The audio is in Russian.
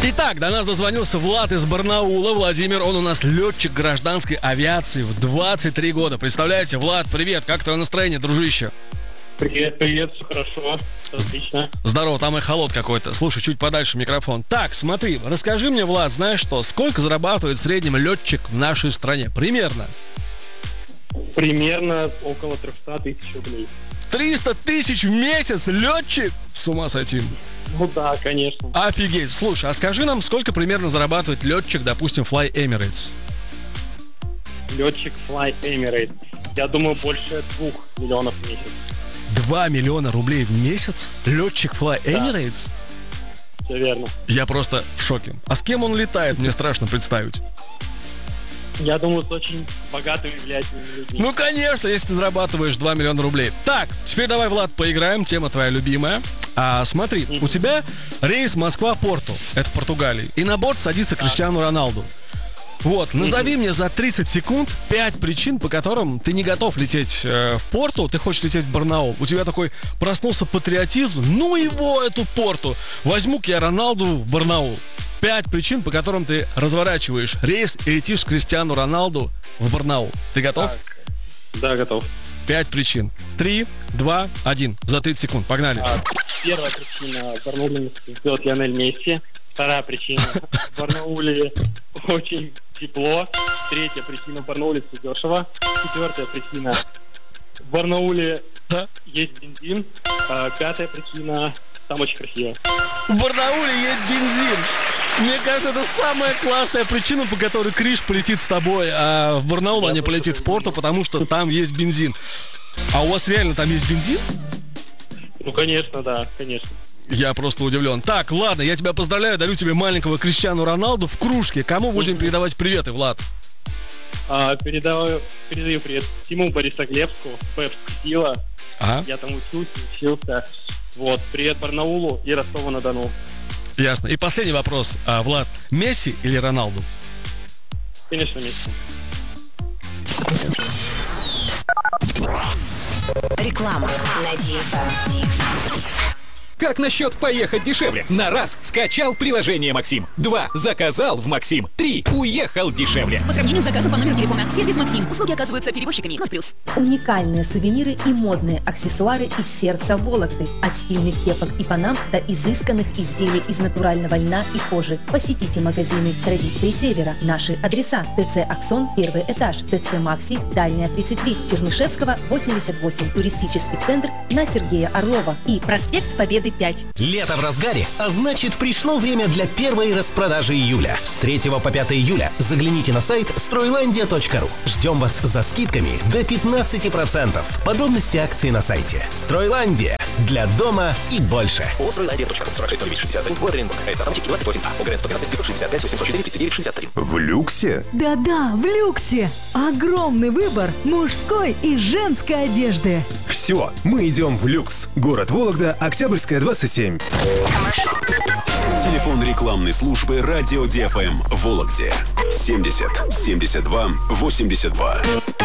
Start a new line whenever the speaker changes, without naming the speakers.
Итак, до нас дозвонился Влад из Барнаула. Владимир, он у нас летчик гражданской авиации в 23 года. Представляете, Влад, привет, как твое настроение, дружище?
Привет, все хорошо, отлично.
Здорово, там эхолот какой-то. Слушай, чуть подальше микрофон. Так, смотри, расскажи мне, Влад, знаешь что, сколько зарабатывает в среднем летчик в нашей стране? Примерно.
Примерно около 300 тысяч рублей.
300 тысяч в месяц летчик? С ума сойти.
Ну да, конечно.
Офигеть. Слушай, а скажи нам, сколько примерно зарабатывает летчик, допустим, Fly Emirates?
Летчик Fly Emirates. Я думаю, больше 2 миллионов в месяц.
2 миллиона рублей в месяц? Летчик Fly Emirates?
Все верно.
Я просто в шоке. А с кем он летает, мне страшно представить.
Я думаю, с очень богатыми и влиятельными людьми.
Ну, конечно, если ты зарабатываешь 2 миллиона рублей. Так, теперь давай, Влад, поиграем. Тема твоя любимая. Смотри, у тебя рейс Москва-Порту. Это в Португалии. И на борт садится Криштиану Роналду. Вот, назови мне за 30 секунд 5 причин, по которым ты не готов лететь в Порту, ты хочешь лететь в Барнаул. У тебя такой проснулся патриотизм. Ну его, эту Порту. Возьму-ка я Роналду в Барнаул. 5 причин, по которым ты разворачиваешь рейс и летишь к Криштиану Роналду в Барнаул. Ты готов?
Так. Да, готов.
5 причин. 3, 2, 1. За 30 секунд. Погнали.
Первая причина. В Барнауле ждет Лионель Месси. Вторая причина. В Барнауле очень тепло. Третья причина. В Барнауле все дешево. Четвертая причина. В Барнауле есть бензин. Пятая причина. Там очень красиво.
В Барнауле есть бензин. Мне кажется, это самая классная причина, по которой Криш полетит с тобой, а в Барнаул не полетит в Порту, потому что там есть бензин. А у вас реально там есть бензин?
Ну, конечно, да, конечно.
Я просто удивлен. Так, ладно, я тебя поздравляю, дарю тебе маленького Криштиану Роналду в кружке. Кому будем передавать приветы, Влад?
Передаю привет Тиму Борисоглебску, Пепс Сила.
Ага.
Я там учился. Вот, привет Барнаулу и Ростову-на-Дону.
Ясно. И последний вопрос, Влад, Месси или Роналду?
Конечно, Месси.
Реклама на DFM.
Как насчет поехать дешевле? На раз скачал приложение Максим. 2 заказал в Максим. 3 уехал дешевле.
По сравнению с заказом по номеру телефона, сервис Максим. Услуги оказываются перевозчиками 0+.
Уникальные сувениры и модные аксессуары из сердца Вологды. От стильных кепок и панам до изысканных изделий из натурального льна и кожи. Посетите магазины «Традиции Севера». Наши адреса: ТЦ «Аксон», 1 этаж, ТЦ «Макси», Дальняя, 33, Чернышевского, 88, туристический центр на Сергея Орлова и проспект Победы 5.
Лето в разгаре, а значит, пришло время для первой распродажи июля. С 3 по 5 июля загляните на сайт stroylandia.ru. Ждем вас за скидками до 15%. Подробности акции на сайте. Стройландия. Для дома и больше.
О Stroylandia.ru. 46 город Оренбург. АСТ Атлантики 28А. ОГРН 115 565 804 39 63.
В люксе?
Да-да, в люксе. Огромный выбор мужской и женской одежды.
Все, мы идем в люкс. Город Вологда, Октябрьская, 27.
Телефон рекламной службы радио DFM в Вологде 70 72 82.